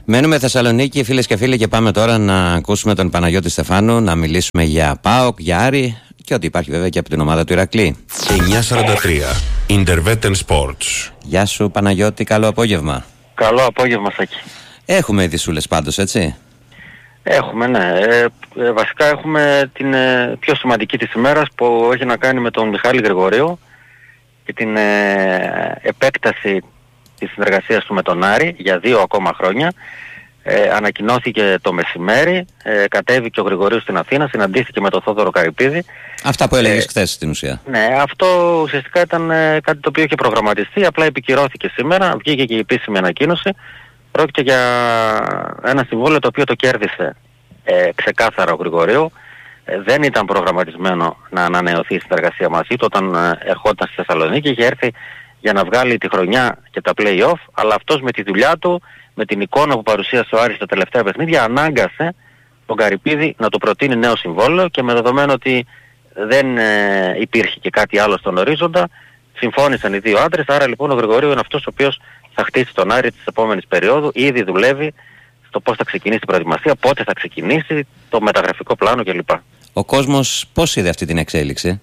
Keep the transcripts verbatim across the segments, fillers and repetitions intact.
Μένουμε Θεσσαλονίκη, φίλες και φίλοι, και πάμε τώρα να ακούσουμε τον Παναγιώτη Στεφάνου, να μιλήσουμε για ΠΑΟΚ, για Άρη και ό,τι υπάρχει βέβαια και από την ομάδα του Ηρακλή. εννιά σαράντα τρία Intervetten Sports. Γεια σου Παναγιώτη, καλό απόγευμα. Καλό απόγευμα, Σάκη. Έχουμε ειδισούλες πάντως, έτσι? Έχουμε, ναι. Ε, ε, βασικά έχουμε την ε, πιο σημαντική της ημέρας που έχει να κάνει με τον Μιχάλη Γρηγορίου και την ε, επέκταση της συνεργασίας του με τον Άρη για δύο ακόμα χρόνια. Ε, ανακοινώθηκε το μεσημέρι, ε, κατέβηκε ο Γρηγορίου στην Αθήνα, συναντήθηκε με τον Θόδωρο Καρυπίδη. Αυτά που έλεγες ε, χθες στην ουσία. Ναι, αυτό ουσιαστικά ήταν ε, κάτι το οποίο είχε προγραμματιστεί, απλά επικυρώθηκε σήμερα, βγήκε και η επίσημη ανακοίνωση. Πρόκειται για ένα συμβόλαιο το οποίο το κέρδισε ε, ξεκάθαρα ο Γρηγορίου. Ε, δεν ήταν προγραμματισμένο να ανανεωθεί η συνεργασία μαζί του όταν ε, ερχόταν στη Θεσσαλονίκη. Είχε έρθει για να βγάλει τη χρονιά και τα play-off, αλλά αυτός με τη δουλειά του, με την εικόνα που παρουσίασε ο Άρης στα τελευταία παιχνίδια, ανάγκασε τον Καρυπίδη να του προτείνει νέο συμβόλαιο και με δεδομένο ότι δεν ε, υπήρχε και κάτι άλλο στον ορίζοντα, συμφώνησαν οι δύο άντρες. Άρα λοιπόν ο Γρηγορίου είναι αυτός ο οποίος θα χτίσει τον Άρη της επόμενης περίοδου. Ήδη δουλεύει στο πώς θα ξεκινήσει την προετοιμασία, πότε θα ξεκινήσει, το μεταγραφικό πλάνο κλπ. Ο κόσμος πώς είδε αυτή την εξέλιξη?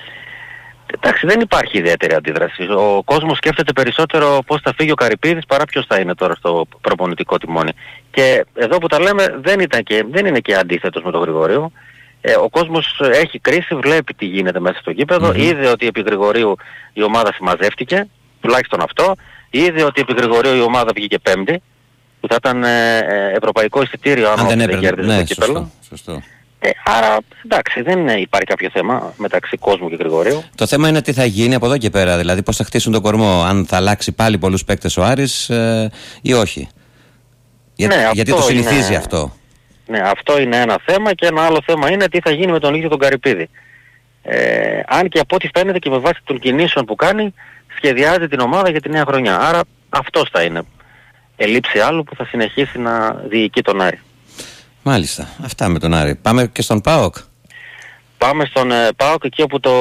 Εντάξει, δεν υπάρχει ιδιαίτερη αντίδραση. Ο κόσμος σκέφτεται περισσότερο πώς θα φύγει ο Καρυπίδης παρά ποιος θα είναι τώρα στο προπονητικό τιμόνι. Και εδώ που τα λέμε δεν, ήταν και, δεν είναι και αντίθετος με τον Γρηγορίου. Ε, ο κόσμος έχει κρίση, βλέπει τι γίνεται μέσα στο γήπεδο, mm-hmm. είδε ότι επί Γρηγορίου η ομάδα συμμαζεύτηκε, τουλάχιστον αυτό, είδε ότι επί Γρηγορίου η ομάδα βγήκε πέμπτη, που θα ήταν ε, ε, ευρωπαϊκό εισιτήριο αν, αν δεν, δεν κέρδιζε ναι, το κύπελλο. Σωστό. Ε, άρα εντάξει, δεν υπάρχει κάποιο θέμα μεταξύ κόσμου και Γρηγορίου. Το θέμα είναι τι θα γίνει από εδώ και πέρα, δηλαδή πώς θα χτίσουν τον κορμό, αν θα αλλάξει πάλι πολλούς παίκτες ο Άρης ε, ή όχι. Για, ναι, γιατί το συνηθίζει είναι, αυτό. Ναι, αυτό είναι ένα θέμα και ένα άλλο θέμα είναι τι θα γίνει με τον ίδιο τον Καρυπίδη. Ε, αν και από ό,τι φαίνεται και με βάση των κινήσεων που κάνει, σχεδιάζει την ομάδα για τη νέα χρονιά. Άρα αυτός θα είναι ελήψη άλλου που θα συνεχίσει να διοικεί τον Άρη. Μάλιστα. Αυτά με τον Άρη. Πάμε και στον ΠΑΟΚ. Πάμε στον ε, ΠΑΟΚ, εκεί όπου το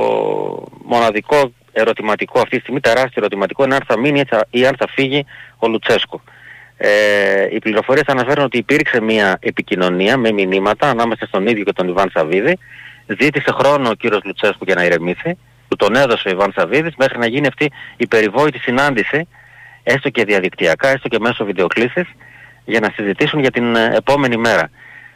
μοναδικό ερωτηματικό αυτή τη στιγμή, τεράστιο ερωτηματικό, είναι αν θα μείνει ή αν θα φύγει ο Λουτσέσκου. Ε, οι πληροφορίες αναφέρουν ότι υπήρξε μια επικοινωνία με μηνύματα ανάμεσα στον ίδιο και τον Ιβάν Σαββίδη. Ζήτησε χρόνο ο κύριος Λουτσέσκου για να ηρεμήσει, του τον έδωσε ο Ιβάν Σαββίδης μέχρι να γίνει αυτή η περιβόητη συνάντηση, έστω και διαδικτυακά, έστω και μέσω βιντεοκλήσης, για να συζητήσουν για την επόμενη μέρα.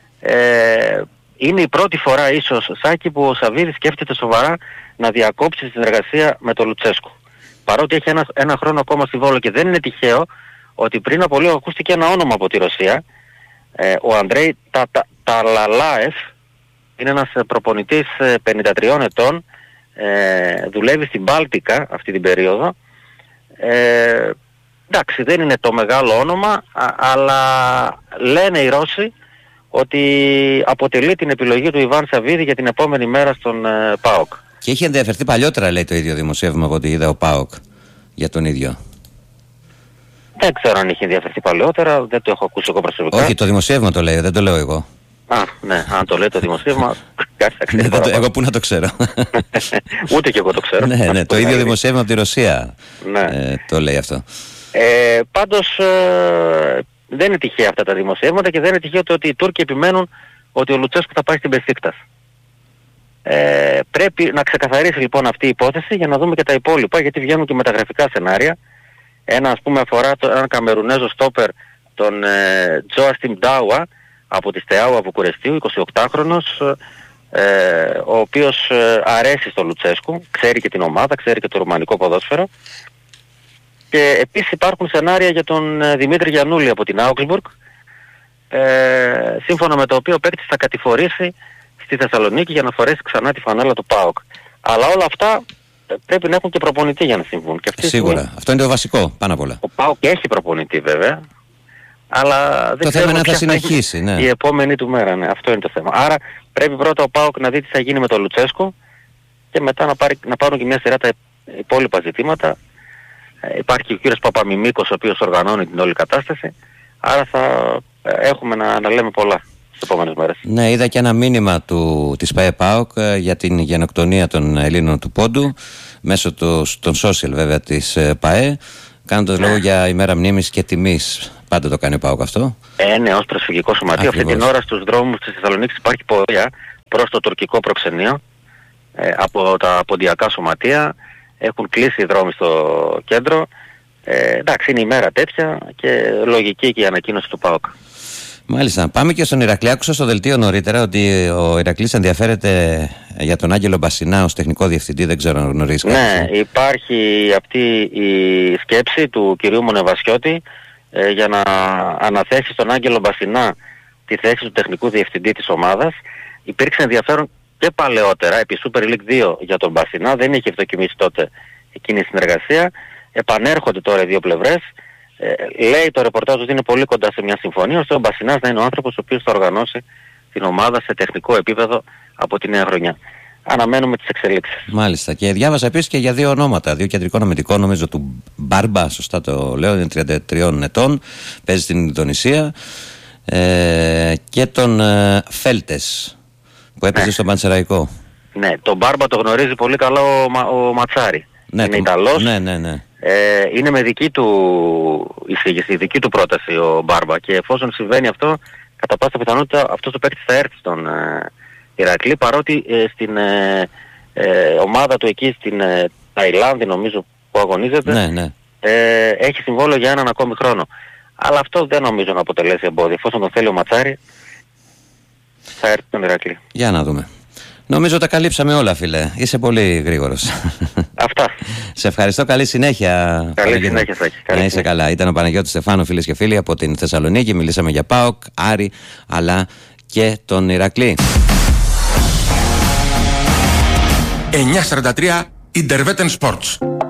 Ε, είναι η πρώτη φορά ίσως, Σάκη, που ο Σαββίδης σκέφτεται σοβαρά να διακόψει τη συνεργασία με τον Λουτσέσκου. Παρότι έχει ένα, ένα χρόνο ακόμα συμβόλαιο και δεν είναι τυχαίο ότι πριν από λίγο ακούστηκε ένα όνομα από τη Ρωσία. Ε, ο Αντρέι Ταλαλάεφ είναι ένας προπονητής πενήντα τριών ετών, ε, δουλεύει στην Μπάλτικα αυτή την περίοδο. Ε, εντάξει, δεν είναι το μεγάλο όνομα, α, αλλά λένε οι Ρώσοι ότι αποτελεί την επιλογή του Ιβάν Σαββίδη για την επόμενη μέρα στον ε, ΠΑΟΚ. Και είχε ενδιαφερθεί παλιότερα, λέει το ίδιο δημοσίευμα, από ό,τι είδα, ο ΠΑΟΚ για τον ίδιο. Δεν ξέρω αν είχε ενδιαφερθεί παλαιότερα, δεν το έχω ακούσει εγώ προσωπικά. Όχι, το δημοσίευμα το λέει, δεν το λέω εγώ. Α, ναι, αν το λέει το δημοσίευμα, ναι, το, εγώ πού να το ξέρω. Ούτε και εγώ το ξέρω. ναι, ναι, το ίδιο δημοσίευμα από τη Ρωσία ναι. ε, το λέει αυτό. Ε, πάντως ε, δεν είναι τυχαία αυτά τα δημοσιεύματα και δεν είναι τυχαίο το ότι οι Τούρκοι επιμένουν ότι ο Λουτσέσκου θα πάει στην Μπεσίκτας. Ε, πρέπει να ξεκαθαρίσει λοιπόν αυτή η υπόθεση για να δούμε και τα υπόλοιπα, γιατί βγαίνουν και μεταγραφικά σενάρια. Ένα ας πούμε αφορά το, έναν Καμερουνέζο στόπερ, τον ε, Τζοάστιμ Ντάουα από τη Στεάουα Βουκουρεστίου, εικοσιοκτάχρονος, ε, ο οποίος ε, αρέσει στο Λουτσέσκου, ξέρει και την ομάδα, ξέρει και το ρουμανικό ποδόσφαιρο. Και επίσης υπάρχουν σενάρια για τον ε, Δημήτρη Γιαννούλη από την Augsburg, ε, σύμφωνα με το οποίο ο παίκτης θα κατηφορήσει στη Θεσσαλονίκη για να φορέσει ξανά τη φανέλα του ΠΑΟΚ. Αλλά όλα αυτά πρέπει να έχουν και προπονητή για να συμβούν. Και αυτή σίγουρα. στιγμή, αυτό είναι το βασικό, πάνω απ' όλα. Ο ΠΑΟΚ έχει προπονητή βέβαια, αλλά δεν το θέμα είναι να θα συνεχίσει. Ναι. Η επόμενη του μέρα, ναι. Αυτό είναι το θέμα. Άρα πρέπει πρώτα ο ΠΑΟΚ να δει τι θα γίνει με τον Λουτσέσκο και μετά να, πάρει, να πάρουν και μια σειρά τα υπόλοιπα ζητήματα. Ε, υπάρχει και ο κύριος Παπαμιμίκος ο οποίος οργανώνει την όλη κατάσταση. Άρα θα ε, έχουμε να, να λέμε πολλά τις επόμενες μέρες. Ναι, είδα και ένα μήνυμα του, της ΠΑΕ ΠΑΟΚ ε, για την γενοκτονία των Ελλήνων του Πόντου μέσω του, των social βέβαια της ε, ΠΑΕ, κάνοντας ναι. λόγο για ημέρα μνήμης και τιμής Πάντα το κάνει ο ΠΑΟΚ αυτό. Ε, ναι, ως προσφυγικό σωματείο. Αυτή την ώρα στους δρόμους της Θεσσαλονίκης υπάρχει πορεία προς το τουρκικό προξενείο ε, από τα ποντιακά σωματεία. Έχουν κλείσει οι δρόμοι στο κέντρο. Ε, εντάξει, είναι η μέρα τέτοια και λογική και η ανακοίνωση του ΠΑΟΚ. Μάλιστα. Πάμε και στον Ηρακλή. Άκουσα στο δελτίο νωρίτερα ότι ο Ηρακλής ενδιαφέρεται για τον Άγγελο Μπασινά ως τεχνικό διευθυντή. Δεν ξέρω αν γνωρίζεις κάτι. Ναι, υπάρχει αυτή η σκέψη του κυρίου Μονεβασιώτη ε, για να αναθέσει στον Άγγελο Μπασινά τη θέση του τεχνικού διευθυντή της ομάδας. Υπήρξε ενδιαφέρον και παλαιότερα επί Super League δύο για τον Μπασινά. Δεν είχε ευδοκιμήσει τότε εκείνη η συνεργασία. Επανέρχονται τώρα οι δύο πλευρές. Ε, λέει το ρεπορτάζ ότι είναι πολύ κοντά σε μια συμφωνία, ώστε ο Μπασινάς να είναι ο άνθρωπος ο οποίος θα οργανώσει την ομάδα σε τεχνικό επίπεδο από τη νέα χρονιά. Αναμένουμε τις εξελίξεις. Μάλιστα. Και διάβασα επίσης και για δύο ονόματα. Δύο κεντρικών αμυντικών, νομίζω του Μπάρμπα, σωστά το λέω, είναι τριάντα τριών ετών, παίζει στην Ινδονησία. Ε, και τον ε, Φέλτες που έπαιζε ναι. στον Πανσεραϊκό. Ναι, τον Μπάρμπα το γνωρίζει πολύ καλά ο, ο Ματσάρη. Ναι, είναι το... Ιταλός. Ναι, ναι, ναι. Ε, είναι με δική του εισήγηση, δική του πρόταση ο Μπάρμπα και εφόσον συμβαίνει αυτό, κατά πάσα πιθανότητα αυτός ο παίκτης θα έρθει στον ε, Ηρακλή, παρότι ε, στην ε, ε, ομάδα του εκεί στην ε, Ταϊλάνδη νομίζω που αγωνίζεται ναι, ναι. Ε, έχει συμβόλαιο για έναν ακόμη χρόνο. Αλλά αυτό δεν νομίζω να αποτελέσει εμπόδιο. Εφόσον τον θέλει ο Ματσάρη, θα έρθει στον Ηρακλή. Για να δούμε. Νομίζω τα καλύψαμε όλα, φίλε. Είσαι πολύ γρήγορος. Αυτά. Σε ευχαριστώ. Καλή συνέχεια. Καλή Παναγιώτη. συνέχεια, Σάκη. Να είσαι καλά. Ήταν ο Παναγιώτης Στεφάνου, φίλες και φίλοι, από την Θεσσαλονίκη. Μιλήσαμε για ΠΑΟΚ, Άρη, αλλά και τον Ηρακλή. εννιακόσια σαράντα τρία Intervetten Sports.